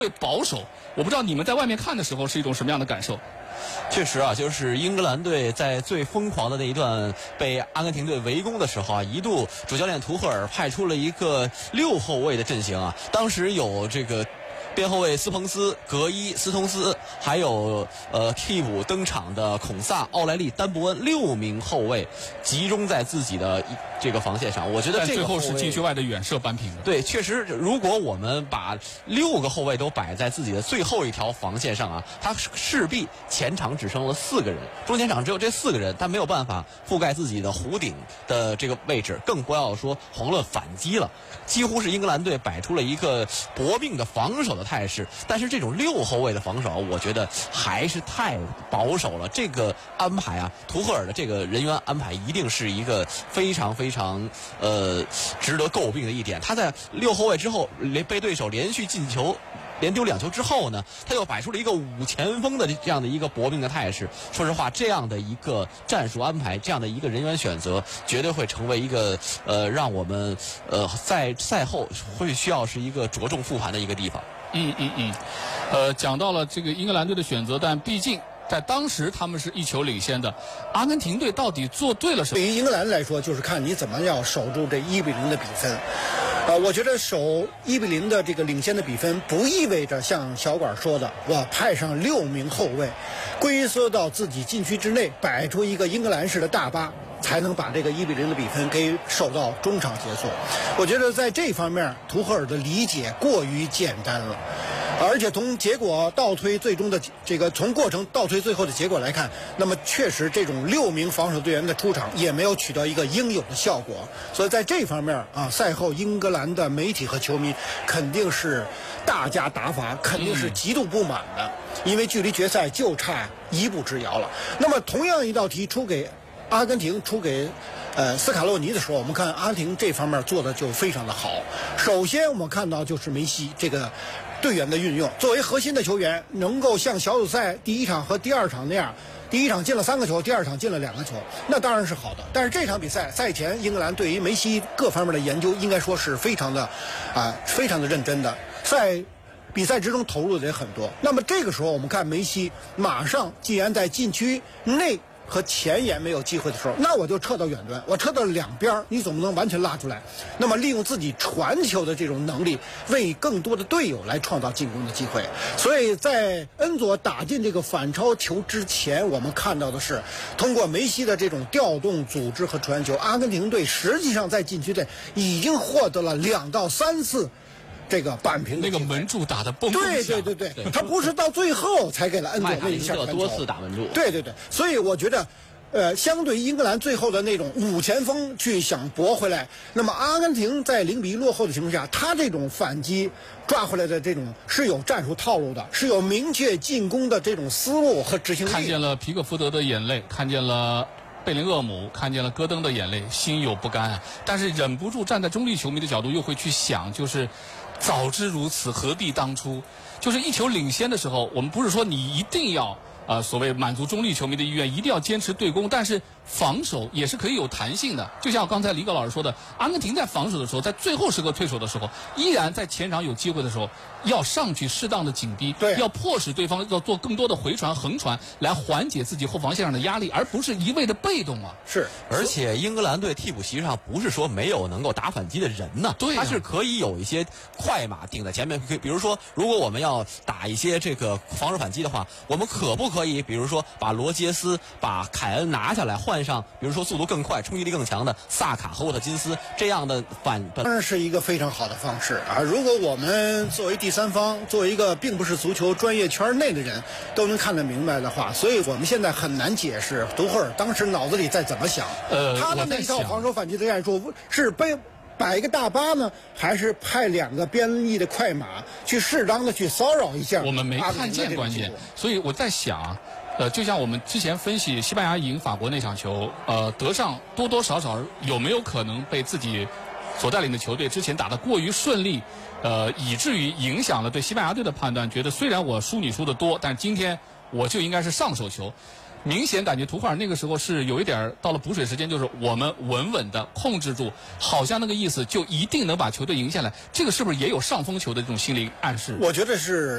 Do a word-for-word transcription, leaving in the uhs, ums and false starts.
会保守，我不知道你们在外面看的时候是一种什么样的感受。 确实啊，就是英格兰队在最疯狂的那一段被阿根廷队围攻的时候啊，一度主教练图赫尔派出了一个六后卫的阵型啊，当时有这个边后卫斯彭斯、格伊、斯通斯，还有呃替补登场的孔萨、奥莱利、丹伯恩，六名后卫集中在自己的这个防线上。我觉得这个最后是禁区外的远射扳平的。 对，确实，如果我们把六个后卫都摆在自己的最后一条防线上啊，他势必前场只剩了四个人，中前场只有这四个人，他没有办法覆盖自己的弧顶的这个位置，更不要说遑论反击了。几乎是英格兰队摆出了一个搏命的防守的态势，但是这种六后卫的防守，我觉得还是太保守了。这个安排啊，图赫尔的这个人员安排一定是一个非常非常呃值得诟病的一点。他在六后卫之后，连被对手连续进球。连丢两球之后呢，他又摆出了一个五前锋的这样的一个搏命的态势。说实话，这样的一个战术安排，这样的一个人员选择，绝对会成为一个呃让我们呃在赛后会需要是一个着重复盘的一个地方。 嗯嗯嗯，呃，讲到了这个英格兰队的选择，但毕竟在当时他们是一球领先的。阿根廷队到底做对了什么？ 对于英格兰来说，就是看你怎么样守住这一比零的比分。呃，我觉得守一比零的这个领先的比分，不意味着像小管说的，我派上六名后卫，龟缩到自己禁区之内，摆出一个英格兰式的大巴，才能把这个一比零的比分给守到中场结束。我觉得在这方面，图赫尔的理解过于简单了。而且从结果倒推最终的这个从过程倒推最后的结果来看，那么确实这种六名防守队员的出场也没有取得一个应有的效果。所以在这方面啊，赛后英格兰的媒体和球迷肯定是大加打法，肯定是极度不满的，因为距离决赛就差一步之遥了。那么同样一道题出给阿根廷，出给呃斯卡洛尼的时候，我们看阿根廷这方面做的就非常的好。首先我们看到就是梅西这个队员的运用，作为核心的球员，能够像小组赛第一场和第二场那样，第一场进了三个球，第二场进了两个球，那当然是好的。但是这场比赛赛前，英格兰对于梅西各方面的研究，应该说是非常的啊、呃，非常的认真的，在比赛之中投入的也很多。那么这个时候，我们看梅西马上既然在禁区内和前沿没有机会的时候，那我就撤到远端，我撤到两边，你总不能完全拉出来。那么利用自己传球的这种能力，为更多的队友来创造进攻的机会。所以在恩佐打进这个反超球之前，我们看到的是通过梅西的这种调动、组织和传球，阿根廷队实际上在禁区内已经获得了两到三次这个扳平的那个门柱打得蹦蹦响。 对对对对，他不是到最后才给了恩佐那一下传球， 多次打门柱。 对对对，所以我觉得，呃，相对英格兰最后的那种五前锋去想搏回来，那么阿根廷在零比一落后的情况下，他这种反击抓回来的这种是有战术套路的，是有明确进攻的这种思路和执行力。 看见了皮克福德的眼泪，看见了贝林厄姆，看见了戈登的眼泪，心有不甘啊！但是忍不住站在中立球迷的角度，又会去想，就是早知如此，何必当初？就是一球领先的时候，我们不是说你一定要呃所谓满足中立球迷的意愿，一定要坚持对攻，但是防守也是可以有弹性的。就像刚才李葛老师说的，阿根廷在防守的时候，在最后时刻退守的时候，依然在前场有机会的时候，要上去适当的紧逼， 对， 要迫使对方要做更多的回传、横传，来缓解自己后防线上的压力，而不是一味的被动啊。 是， 而且英格兰队替补席上不是说没有能够打反击的人呢， 对、啊， 他是可以有一些快马顶在前面。比如说，如果我们要打一些这个防守反击的话，我们可不可以，比如说把罗杰斯、把凯恩拿下来，换上比如说速度更快、冲击力更强的萨卡和沃特金斯这样的反？ 当然是一个非常好的方式啊！如果我们作为第三方，作为一个并不是足球专业圈内的人，都能看得明白的话，所以我们现在很难解释图赫尔当时脑子里在怎么想。 呃， 他的那套防守反击的战术是被摆一个大巴呢，还是派两个边翼的快马去适当的去骚扰一下？ 我们没看见关键，所以我在想，呃，就像我们之前分析西班牙赢法国那场球，呃，德尚多多少少有没有可能被自己所带领的球队之前打得过于顺利，呃，以至于影响了对西班牙队的判断，觉得虽然我输你输的多，但今天我就应该是上手球。 明显感觉图赫尔那个时候是有一点儿到了补水时间，就是我们稳稳的控制住，好像那个意思就一定能把球队赢下来。这个是不是也有上风球的这种心理暗示？ 我觉得是